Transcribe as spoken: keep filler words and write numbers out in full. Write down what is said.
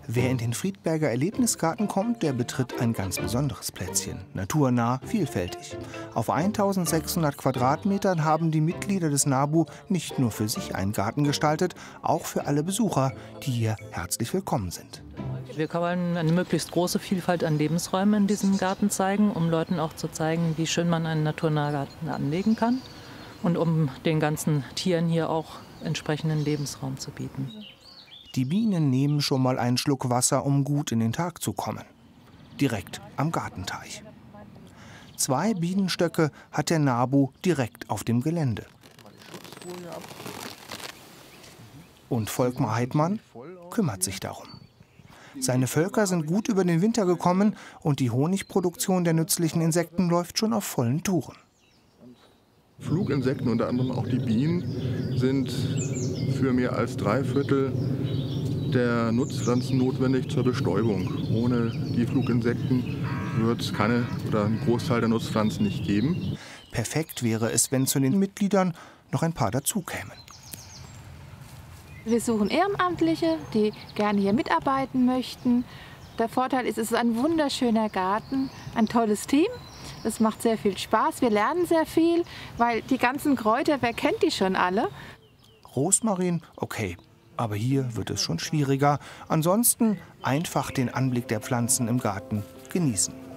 Wer in den Friedberger Erlebnisgarten kommt, der betritt ein ganz besonderes Plätzchen. Naturnah, vielfältig. Auf eintausendsechshundert Quadratmetern haben die Mitglieder des NABU nicht nur für sich einen Garten gestaltet, auch für alle Besucher, die hier herzlich willkommen sind. Wir wollen eine möglichst große Vielfalt an Lebensräumen in diesem Garten zeigen, um Leuten auch zu zeigen, wie schön man einen Naturgarten anlegen kann und um den ganzen Tieren hier auch entsprechenden Lebensraum zu bieten. Die Bienen nehmen schon mal einen Schluck Wasser, um gut in den Tag zu kommen. Direkt am Gartenteich. Zwei Bienenstöcke hat der NABU direkt auf dem Gelände. Und Volkmar Heidmann kümmert sich darum. Seine Völker sind gut über den Winter gekommen und die Honigproduktion der nützlichen Insekten läuft schon auf vollen Touren. Fluginsekten, unter anderem auch die Bienen, sind für mehr als drei Viertel der Nutzpflanzen notwendig zur Bestäubung. Ohne die Fluginsekten wird es keine oder einen Großteil der Nutzpflanzen nicht geben. Perfekt wäre es, wenn zu den Mitgliedern noch ein paar dazukämen. Wir suchen Ehrenamtliche, die gerne hier mitarbeiten möchten. Der Vorteil ist, es ist ein wunderschöner Garten, ein tolles Team. Es macht sehr viel Spaß, wir lernen sehr viel, weil die ganzen Kräuter, wer kennt die schon alle? Rosmarin, okay, aber hier wird es schon schwieriger. Ansonsten einfach den Anblick der Pflanzen im Garten genießen.